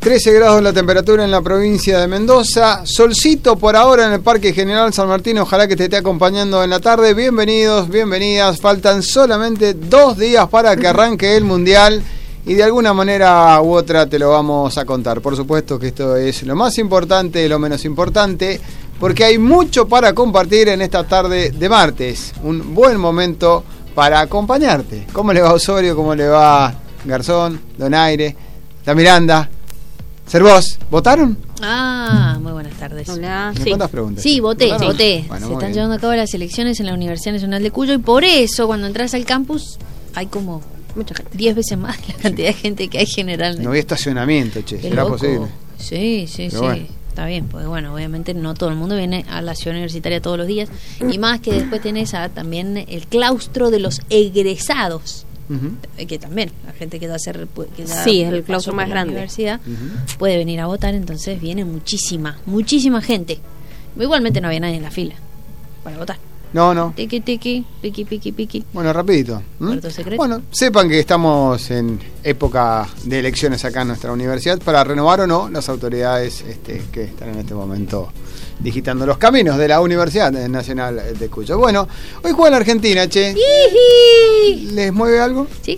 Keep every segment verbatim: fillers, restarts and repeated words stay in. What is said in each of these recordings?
trece grados la temperatura en la provincia de Mendoza. Solcito por ahora en el Parque General San Martín. Ojalá que te esté acompañando en la tarde. Bienvenidos, bienvenidas. Faltan solamente dos días para que arranque el Mundial. Y de alguna manera u otra te lo vamos a contar. Por supuesto que esto es lo más importante, lo menos importante, porque hay mucho para compartir en esta tarde de martes. Un buen momento para acompañarte. ¿Cómo le va Osorio? ¿Cómo le va Garzón? Donaire, la Miranda. Ser vos, ¿votaron? Ah, muy buenas tardes. Hola. ¿Me Sí. cuántas preguntas? Sí, voté, ¿Votaron? voté. Bueno, Se muy están bien. llevando a cabo las elecciones en la Universidad Nacional de Cuyo y por eso cuando entras al campus hay como Mucha gente. diez veces más la cantidad de gente que hay generalmente. No había estacionamiento, che. Qué ¿Será loco. posible? Sí, sí, Pero sí. bueno. Está bien, porque bueno, obviamente no todo el mundo viene a la ciudad universitaria todos los días y más que después tenés a, también el claustro de los egresados. Uh-huh. Que también la gente que va a hacer que ya Sí, es el pasó claustro por más la grande. universidad Uh-huh. puede venir a votar, entonces viene muchísima muchísima gente. Igualmente no había nadie en la fila para votar. No, no. Tiki tiki piqui piqui piqui. Bueno, rapidito. ¿Mm? Puerto secreto. Bueno, sepan que estamos en época de elecciones acá en nuestra universidad para renovar o no las autoridades este, que están en este momento digitando los caminos de la Universidad Nacional de Cuyo. Bueno, hoy juega la Argentina, che. ¡Iji! ¿Les mueve algo? ¿Sí?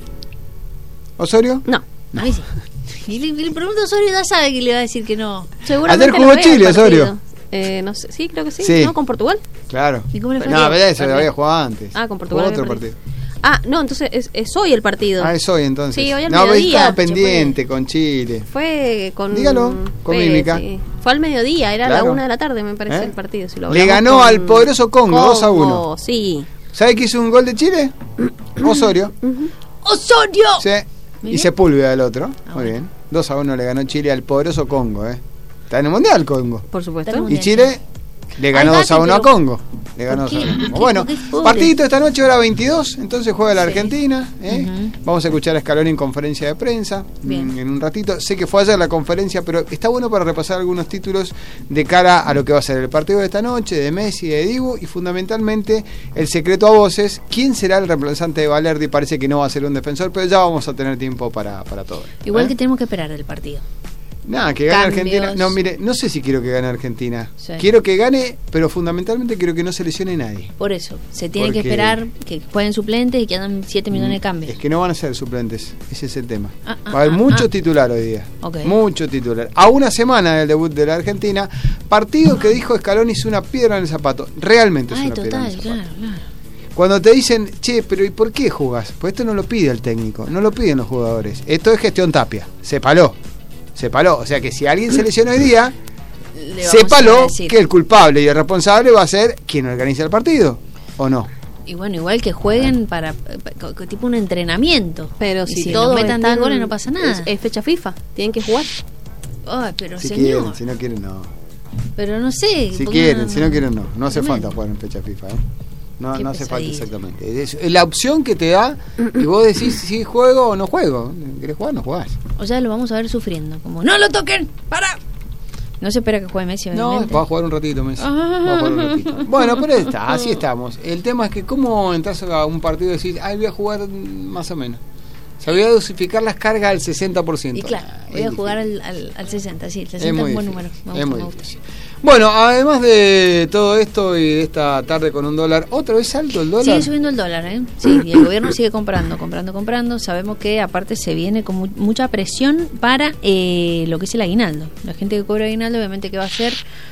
¿Osorio? No. A mí sí. Y le, le pregunto a Osorio, ya sabe que le va a decir que no. Seguramente Ayer jugó lo vea el Chile, partido. Osorio. Eh, no sé, sí, creo que sí. Sí. ¿No? ¿Con Portugal? Claro. ¿Y cómo le fue? No, pero eso Perdió. lo había jugado antes. Ah, con Portugal Jugó otro había partido. perdido. Ah, no, entonces es, es hoy el partido. Ah, es hoy entonces. Sí, hoy al no, pero mediodía. estaba pendiente con Chile. Fue con... Dígalo, con fue, mímica. sí. Fue al mediodía, era a Claro. la una de la tarde, me parece, ¿Eh? el partido. Si lo Le hablamos ganó con al poderoso Congo, dos a uno. Sí. ¿Sabe que hizo un gol de Chile? Osorio. ¡Osorio! Sí. Muy Y bien. Sepúlveda el otro. Ah, Muy bueno. bien. dos a uno le ganó Chile al poderoso Congo, ¿eh? Está en el Mundial Congo. Por supuesto. Está en el Y Mundial. Chile le ganó Ay, dos a uno a Gati, pero- Congo. Le ganó ¿Por dos a qué? uno a Congo. ¿Por qué? Bueno, ¿Por qué es pobre? partidito esta noche, hora veintidós. Entonces juega la Sí. Argentina. ¿eh? Ujú. Vamos a escuchar a Scaloni en conferencia de prensa Bien. mm, en un ratito. Sé que fue ayer la conferencia, pero está bueno para repasar algunos títulos de cara a lo que va a ser el partido de esta noche, de Messi, de Dibu, y fundamentalmente el secreto a voces. ¿Quién será el reemplazante de Valerdi? Parece que no va a ser un defensor, pero ya vamos a tener tiempo para, para todo. Igual ¿eh? que tenemos que esperar del partido. Nada, que gane Cambios. Argentina. No, mire, no sé si quiero que gane Argentina. Sí. Quiero que gane, pero fundamentalmente quiero que no se lesione nadie. Por eso, se tiene Porque- que esperar que jueguen suplentes y que hagan siete millones de cambios. Es que no van a ser suplentes, ese es el tema. Ah, ah, Va a haber ah, mucho ah. titular hoy día. Ok. Mucho titular. A una semana del debut de la Argentina, partido que dijo Scaloni es una piedra en el zapato. Realmente es Ay, una piedra en total, el zapato. claro, claro. Cuando te dicen, che, pero ¿y por qué jugás? Pues esto no lo pide el técnico, no lo piden los jugadores. Esto es gestión Tapia. Se paló. Se paló. O sea que si alguien se lesiona hoy día, Le vamos a sépalo decir. que el culpable y el responsable va a ser quien organiza el partido. ¿O no? Y bueno, igual que jueguen para, para- para- tipo un entrenamiento. Pero Y si, si todos nos metan diez están- goles no pasa nada. Es, es fecha FIFA, tienen que jugar. Ay, pero Si señor, quieren, si no quieren, no. pero no sé. Si ¿por qué quieren, si no quieren, no. No hace Tremendo. falta jugar en fecha FIFA, ¿eh? No, Qué no hace falta pesadilla. exactamente. Es es la opción que te da y vos decís si juego o no juego. ¿Querés jugar? No jugás. O sea, lo vamos a ver sufriendo. Como, ¡no lo toquen! ¡Para! No se espera que juegue Messi, No, obviamente. va a jugar un ratito, Messi. Ah. Va a jugar un ratito. Bueno, pero está, así estamos. El tema es que cómo entras a un partido y decís, ay, voy a jugar más o menos. O sea, voy a dosificar las cargas al sesenta por ciento. Y claro, Ah, voy es a jugar difícil. al, al, al sesenta, sí, el Es sesenta es muy un buen difícil. número. Me Es gusta, muy me gusta. difícil. Bueno, además de todo esto y de esta tarde con un dólar, ¿otra vez alto el dólar? Sigue subiendo el dólar, ¿eh? Sí, y el gobierno sigue comprando, comprando, comprando. Sabemos que aparte se viene con mu- mucha presión para eh, lo que es el aguinaldo. La gente que cobra aguinaldo obviamente que va a hacer